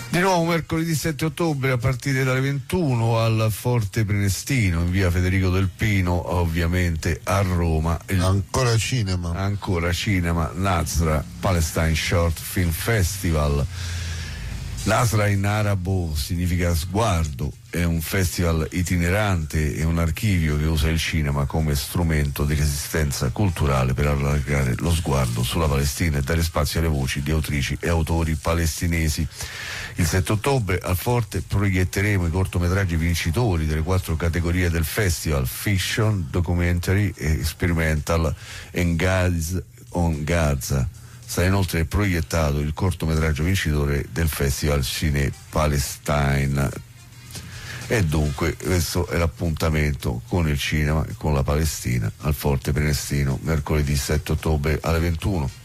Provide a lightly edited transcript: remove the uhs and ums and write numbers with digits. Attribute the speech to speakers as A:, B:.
A: Di nuovo mercoledì 7 ottobre a partire dalle 21 al Forte Prenestino in via Federico del Pino, ovviamente a Roma.
B: Ancora cinema, Nazra Palestine Short Film Festival. Nazra in arabo significa sguardo, è un festival itinerante e un archivio che usa il cinema come strumento di resistenza culturale per allargare lo sguardo sulla Palestina e dare spazio alle voci di autrici e autori palestinesi. Il 7 ottobre al Forte proietteremo i cortometraggi vincitori delle 4 categorie del festival: Fiction, Documentary, Experimental and Gaze on Gaza. Sarà inoltre proiettato il cortometraggio vincitore del Festival Cine Palestine. E dunque questo è l'appuntamento con il cinema e con la Palestina al Forte Prenestino mercoledì 7 ottobre alle 21.